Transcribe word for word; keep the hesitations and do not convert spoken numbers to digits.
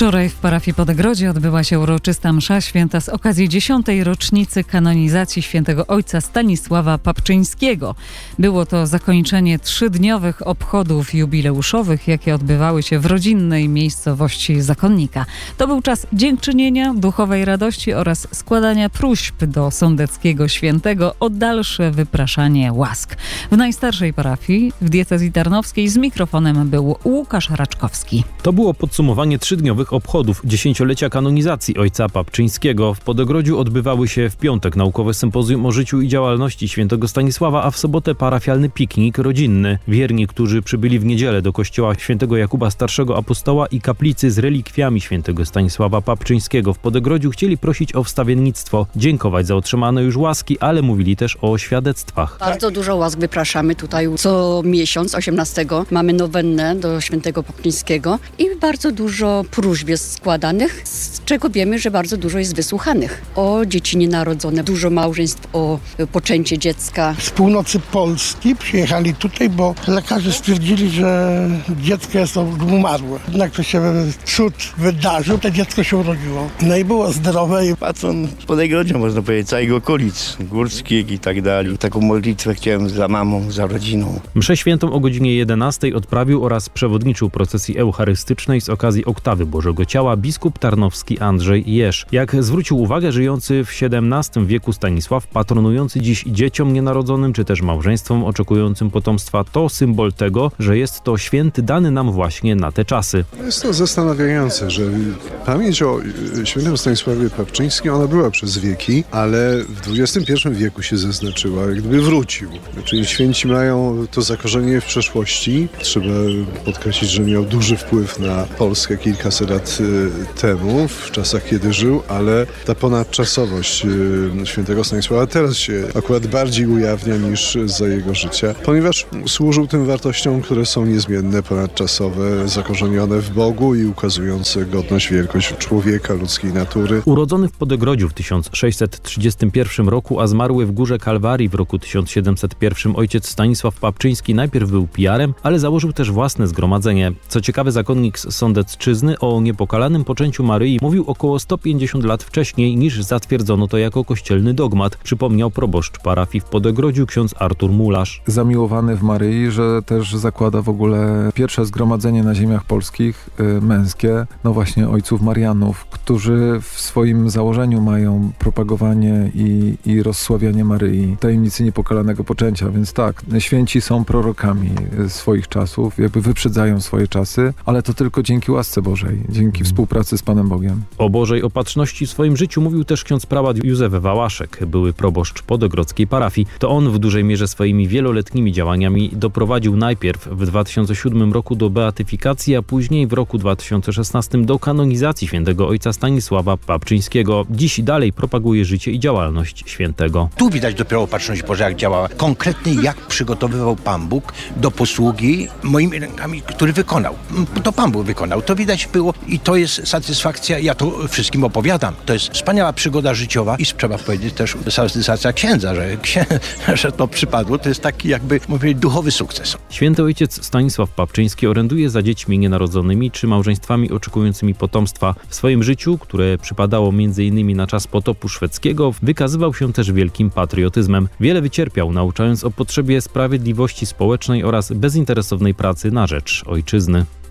Wczoraj w parafii Podegrodzie odbyła się uroczysta msza święta z okazji dziesiątej rocznicy kanonizacji świętego ojca Stanisława Papczyńskiego. Było to zakończenie trzydniowych obchodów jubileuszowych, jakie odbywały się w rodzinnej miejscowości zakonnika. To był czas dziękczynienia, duchowej radości oraz składania próśb do sądeckiego świętego o dalsze wypraszanie łask. W najstarszej parafii w diecezji tarnowskiej z mikrofonem był Łukasz Raczkowski. To było podsumowanie trzydniowych obchodów dziesięciolecia kanonizacji ojca Papczyńskiego. W Podegrodziu odbywały się w piątek naukowe sympozjum o życiu i działalności świętego Stanisława, a w sobotę parafialny piknik rodzinny. Wierni, którzy przybyli w niedzielę do kościoła świętego Jakuba Starszego Apostoła i kaplicy z relikwiami świętego Stanisława Papczyńskiego w Podegrodziu, chcieli prosić o wstawiennictwo, dziękować za otrzymane już łaski, ale mówili też o świadectwach. Bardzo dużo łask wypraszamy tutaj co miesiąc, osiemnastego mamy nowennę do świętego Papczyńskiego i bardzo dużo próśb jest składanych, z czego wiemy, że bardzo dużo jest wysłuchanych. O dzieci nienarodzone, dużo małżeństw, o poczęcie dziecka. Z północy Polski przyjechali tutaj, bo lekarze stwierdzili, że dziecko jest umarłe. Jednak to się cud wydarzył, to dziecko się urodziło. No i było zdrowe. Patron Podegrodzia, można powiedzieć, całych okolic górskich i tak dalej. Taką modlitwę chciałem za mamą, za rodziną. Mszę świętą o godzinie jedenastej odprawił oraz przewodniczył procesji eucharystycznej z okazji oktawy Bożego Ciała biskup tarnowski Andrzej Jeż. Jak zwrócił uwagę żyjący w siedemnastym wieku Stanisław, patronujący dziś dzieciom nienarodzonym czy też małżeństwom oczekującym potomstwa, to symbol tego, że jest to święty dany nam właśnie na te czasy. Jest to zastanawiające, że pamięć o świętym Stanisławie Papczyńskim, ona była przez wieki, ale w dwudziestym pierwszym wieku się zaznaczyła, jak gdyby wrócił. Czyli święci mają to zakorzenienie w przeszłości. Trzeba podkreślić, że miał duży wpływ na Polskę kilkaset lat temu, w czasach kiedy żył, ale ta ponadczasowość świętego Stanisława teraz się akurat bardziej ujawnia niż za jego życia, ponieważ służył tym wartościom, które są niezmienne, ponadczasowe, zakorzenione w Bogu i ukazujące godność, wielkość człowieka, ludzkiej natury. Urodzony w Podegrodziu w tysiąc sześćset trzydziestym pierwszym roku, a zmarły w Górze Kalwarii w roku tysiąc siedemset jeden, ojciec Stanisław Papczyński najpierw był pijarem, ale założył też własne zgromadzenie. Co ciekawe, zakonnik z Sądecczyzny o niepokalanym poczęciu Maryi mówił około sto pięćdziesiąt lat wcześniej, niż zatwierdzono to jako kościelny dogmat, przypomniał proboszcz parafii w Podegrodziu ksiądz Artur Mularz. Zamiłowany w Maryi, że też zakłada w ogóle pierwsze zgromadzenie na ziemiach polskich, y, męskie, no właśnie ojców Marianów, którzy w swoim założeniu mają propagowanie i, i rozsławianie Maryi, tajemnicy niepokalanego poczęcia, więc tak, święci są prorokami swoich czasów, jakby wyprzedzają swoje czasy, ale to tylko dzięki łasce Bożej, dzięki współpracy z Panem Bogiem. O Bożej opatrzności w swoim życiu mówił też ksiądz prałat Józef Wałaszek, były proboszcz podegrodzkiej parafii. To on w dużej mierze swoimi wieloletnimi działaniami doprowadził najpierw w dwa tysiące siódmym roku do beatyfikacji, a później w roku dwa tysiące szesnastym do kanonizacji świętego ojca Stanisława Papczyńskiego. Dziś dalej propaguje życie i działalność świętego. Tu widać dopiero opatrzność Boża, jak działała. Konkretnie jak przygotowywał Pan Bóg do posługi moimi rękami, który wykonał. To Pan Bóg wykonał. To widać było i to jest satysfakcja. Ja to wszystkim opowiadam. To jest wspaniała przygoda życiowa i trzeba powiedzieć też satysfakcja księdza, że, księ... że to przypadło. To jest taki jakby, mówię, duchowy sukces. Święty ojciec Stanisław Papczyński oręduje za dziećmi nienarodzonymi czy małżeństwami oczekującymi potomstwa. W swoim życiu, które przypadało między innymi na czas potopu szwedzkiego, wykazywał się też wielkim patriotyzmem. Wiele wycierpiał, nauczając o potrzebie sprawiedliwości społecznej oraz bezinteresownej pracy na rzecz ojczyzny.